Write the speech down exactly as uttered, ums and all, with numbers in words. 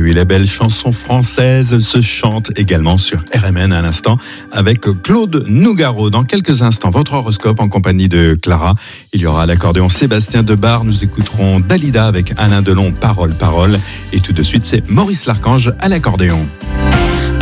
oui, la belle chanson française se chante également sur R M N à l'instant avec Claude Nougaro. Dans quelques instants, votre horoscope en compagnie de Clara. Il y aura à l'accordéon Sébastien Debar. Nous écouterons Dalida avec Alain Delon, Parole, Parole. Et tout de suite, c'est Maurice Larchange à l'accordéon.